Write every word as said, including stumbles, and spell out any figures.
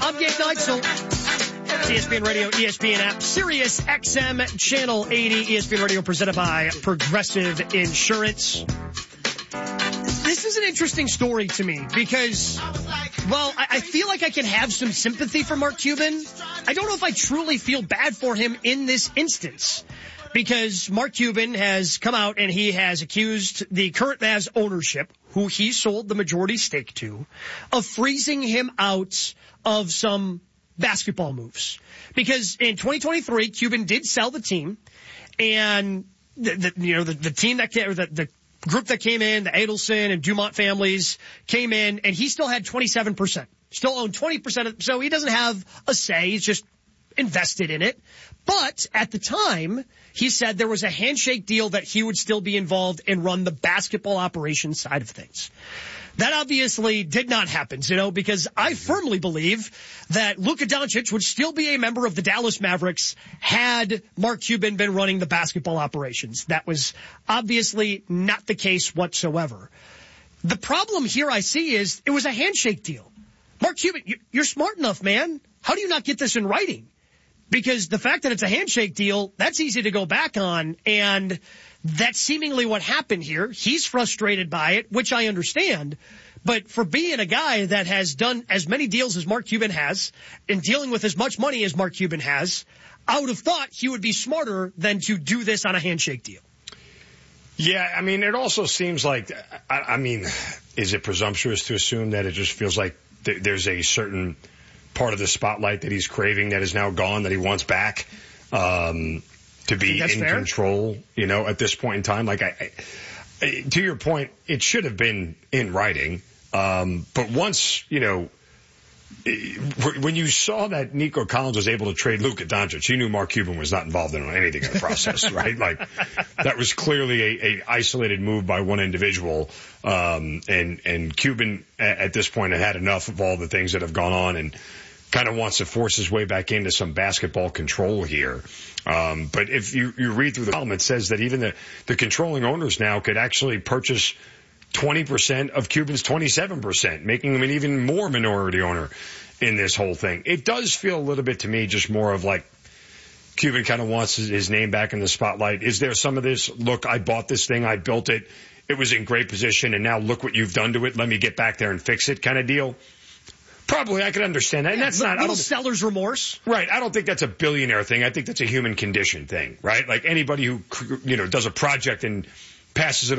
I'm Gabe Neitzel. It's E S P N Radio, E S P N app, Sirius X M, Channel eighty, E S P N Radio presented by Progressive Insurance. This is an interesting story to me because, well, I, I feel like I can have some sympathy for Mark Cuban. I don't know if I truly feel bad for him in this instance because Mark Cuban has come out and he has accused the current Mavs ownership, who he sold the majority stake to, of freezing him out of some basketball moves. Because in twenty twenty-three, Cuban did sell the team, and the, the you know the, the team that came, or the, the group that came in, the Adelson and Dumont families came in, and he still had twenty-seven percent. Still owned twenty percent of, so he doesn't have a say. He's just invested in it. But at the time, he said there was a handshake deal that he would still be involved and run the basketball operations side of things. That obviously did not happen, you know, because I firmly believe that Luka Doncic would still be a member of the Dallas Mavericks had Mark Cuban been running the basketball operations. That was obviously not the case whatsoever. The problem here I see is it was a handshake deal. Mark Cuban, you're smart enough, man. How do you not get this in writing? Because the fact that it's a handshake deal, that's easy to go back on, and that's seemingly what happened here. He's frustrated by it, which I understand. But for being a guy that has done as many deals as Mark Cuban has and dealing with as much money as Mark Cuban has, I would have thought he would be smarter than to do this on a handshake deal. Yeah, I mean, it also seems like, I, I mean, is it presumptuous to assume that it just feels like th- there's a certain part of the spotlight that he's craving that is now gone, that he wants back? Um to be in fair. control, you know, at this point in time. Like, I, I, to your point, it should have been in writing. Um, but once, you know, when you saw that Nico Collins was able to trade Luka Doncic, you knew Mark Cuban was not involved in anything in the process, right? Like, that was clearly a, a isolated move by one individual. Um, and, and Cuban at, at this point had had enough of all the things that have gone on and kind of wants to force his way back into some basketball control here. Um, but if you, you read through the column, it says that even the, the controlling owners now could actually purchase twenty percent of Cuban's twenty-seven percent, making him an even more minority owner in this whole thing. It does feel a little bit to me just more of like Cuban kind of wants his, his name back in the spotlight. Is there some of this, look, I bought this thing, I built it, it was in great position, and now look what you've done to it, let me get back there and fix it kind of deal? Probably, I could understand that. And yeah, that's not, I don't, seller's remorse. Right. I don't think that's a billionaire thing. I think that's a human condition thing, right? Like anybody who, you know, does a project and passes it